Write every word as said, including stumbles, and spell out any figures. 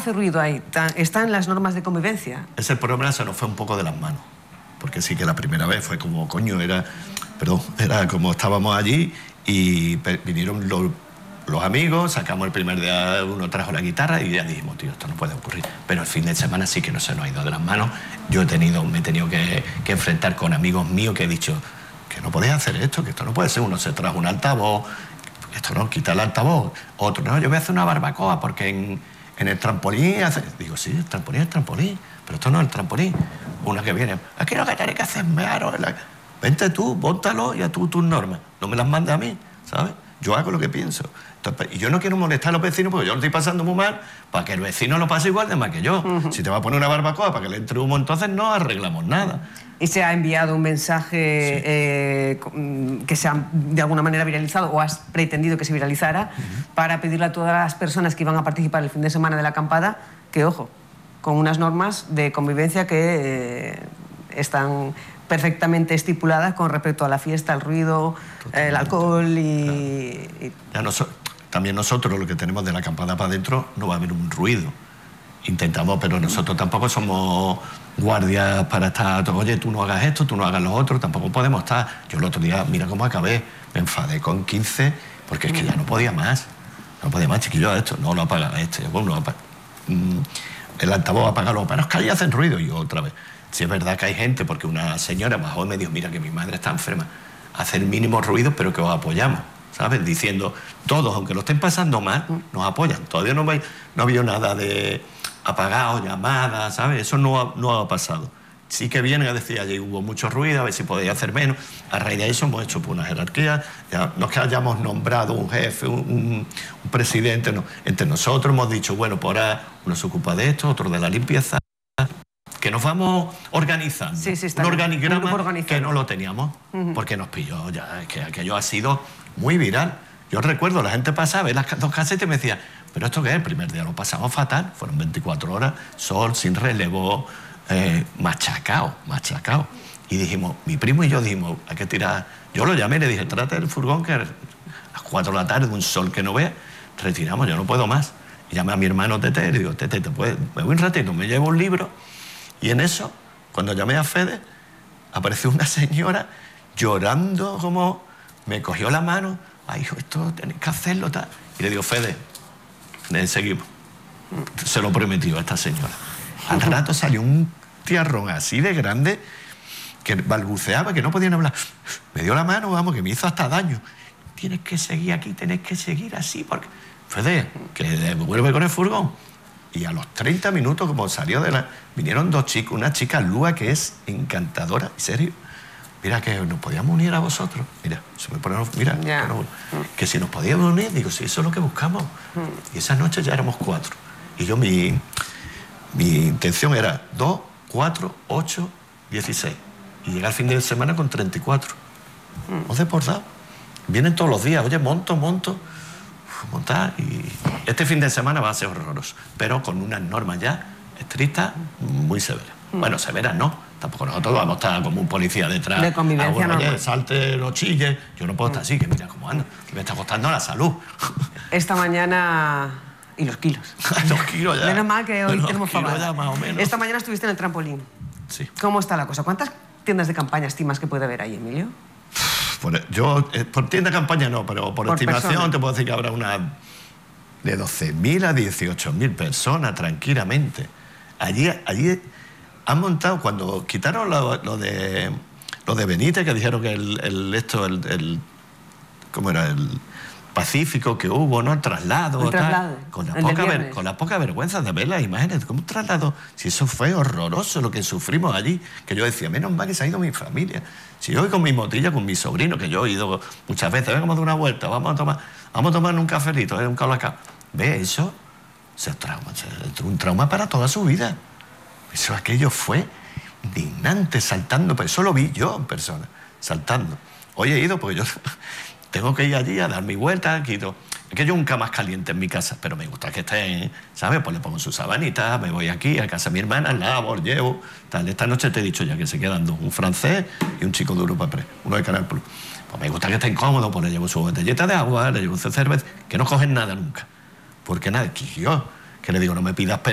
hace ruido ahí? ¿Está en las normas de convivencia? Ese problema se nos fue un poco de las manos, porque sí que la primera vez fue como, coño, era, perdón, era como estábamos allí y vinieron los, los amigos, sacamos el primer día, uno trajo la guitarra y ya dijimos, tío, esto no puede ocurrir. Pero el fin de semana sí que no se nos ha ido de las manos. Yo he tenido, me he tenido que, que enfrentar con amigos míos que he dicho que no podéis hacer esto, que esto no puede ser. Uno se trajo un altavoz, esto no, quita el altavoz. Otro, no, yo voy a hacer una barbacoa porque en, en el trampolín hace... Digo, sí, el trampolín es el trampolín, pero esto no es el trampolín. Una que viene, aquí lo que tenéis que hacer es mearos. Vente tú, póntalo y a tú tus normas. No me las mandes a mí, ¿sabes? Yo hago lo que pienso. Entonces, y yo no quiero molestar a los vecinos porque yo lo estoy pasando muy mal para que el vecino lo pase igual de mal que yo. Uh-huh. Si te va a poner una barbacoa para que le entre humo, entonces no arreglamos nada. ¿Y se ha enviado un mensaje sí. eh, que se ha de alguna manera viralizado o has pretendido que se viralizara uh-huh. para pedirle a todas las personas que iban a participar el fin de semana de la acampada que, ojo, con unas normas de convivencia que eh, están perfectamente estipuladas con respecto a la fiesta, el ruido, totalmente, el alcohol y... Claro. y... Ya no so... También nosotros, lo que tenemos de la acampada para adentro, no va a haber un ruido. Intentamos, pero nosotros tampoco somos guardias para estar, oye, tú no hagas esto, tú no hagas lo otro, tampoco podemos estar. Yo el otro día, mira cómo acabé, me enfadé con quince, porque es que ya no podía más. No podía más, chiquillo, esto, no lo apaga, este, bueno, apaga. El altavoz apágalo, pero es que ahí hacen ruido. Y yo otra vez, si es verdad que hay gente, porque una señora más joven me dijo, mira que mi madre está enferma, hace el mínimo ruido, pero que os apoyamos. ¿Sabes? Diciendo, todos, aunque lo estén pasando mal, nos apoyan. Todavía no, hay, no ha habido nada de apagado, llamadas, ¿sabes? Eso no ha, no ha pasado. Sí que vienen a decir, allí hubo mucho ruido, a ver si podéis hacer menos. A raíz de eso hemos hecho pues, una jerarquía. Ya, no es que hayamos nombrado un jefe, un, un, un presidente, no. Entre nosotros hemos dicho, bueno, por ahora uno se ocupa de esto, otro de la limpieza, que nos vamos organizando. Sí, sí, está un bien. organigrama Un que no lo teníamos, uh-huh. porque nos pilló ya, es que aquello ha sido muy viral. Yo recuerdo, la gente pasaba, ve las dos casetas y me decía, ¿pero esto qué es? El primer día lo pasamos fatal, fueron veinticuatro horas, sol, sin relevo, eh, machacao, machacao. Y dijimos, mi primo y yo dijimos, hay que tirar... Yo lo llamé y le dije, trate el furgón que a las cuatro de la tarde, un sol que no vea, retiramos, yo no puedo más. Y llamé a mi hermano Tete y digo, Tete, ¿te puedes? Me voy un ratito, me llevo un libro. Y en eso, cuando llamé a Fede, apareció una señora llorando como... Me cogió la mano, ay, hijo, esto tenéis que hacerlo, tal. Y le digo, Fede, seguimos. Se lo prometió a esta señora. Al rato salió un tiarrón así de grande que balbuceaba, que no podían hablar. Me dio la mano, vamos, que me hizo hasta daño. Tienes que seguir aquí, tienes que seguir así, porque... Fede, que vuelve con el furgón. Y a los treinta minutos, como salió de la... Vinieron dos chicos, una chica Lua que es encantadora, en serio. Mira, que nos podíamos unir a vosotros. Mira, se me pone... Mira, yeah. que, no, que si nos podíamos unir, digo, sí, eso es lo que buscamos. Mm. Y esa noche ya éramos cuatro. Y yo, mi, mi intención era dos, cuatro, ocho, dieciséis. Y llegar al fin de semana con treinta y cuatro. Mm. No sé por nada. Vienen todos los días, oye, monto, monto. Montar y este fin de semana va a ser horroroso, pero con unas normas ya estrictas muy severas. Mm. Bueno, severas no, tampoco nosotros vamos a estar como un policía detrás. De convivencia, ah, bueno, no. Oye, salte, no chille. Yo no puedo estar así, que mira cómo ando, que me está costando la salud. Esta mañana... Y los kilos. Los kilos ya. Menos mal que hoy los tenemos fama. Ya, más o menos. Esta mañana estuviste en el trampolín. Sí. ¿Cómo está la cosa? ¿Cuántas tiendas de campaña estimas que puede haber ahí, Emilio? Por, yo, por tienda de campaña no, pero por, por estimación persona. Te puedo decir que habrá una de doce mil a dieciocho mil personas tranquilamente. Allí, allí han montado, cuando quitaron lo, lo, de, lo de Benítez, que dijeron que el, el, esto, el, el, ¿cómo era? El Pacífico que hubo, ¿no? El traslado. El traslado. Tal, con, la poca ver, con la poca vergüenza de ver las imágenes. ¿Cómo un traslado? Si eso fue horroroso lo que sufrimos allí. Que yo decía, menos mal que se ha ido mi familia. Si yo voy con mi motilla, con mi sobrino, que yo he ido muchas veces, vamos a dar una vuelta, vamos a tomar, vamos a tomar un cafelito, un colacao. Ve eso, se trauma, se, un trauma para toda su vida. Eso, aquello fue indignante, saltando, pero eso lo vi yo en persona, saltando. Hoy he ido porque yo tengo que ir allí a dar mi vuelta, quito. Es que yo nunca más caliente en mi casa, pero me gusta que estén, ¿sabes? Pues le pongo su sabanita, me voy aquí a casa de mi hermana, lavo, llevo, tal. Esta noche te he dicho ya que se quedan dos, un francés y un chico de Europa Press, uno de Canal Plus. Pues me gusta que estén cómodos, pues le llevo su botellita de agua, le llevo su cerveza, que no cogen nada nunca. Porque nada, que yo, que le digo, no me pidas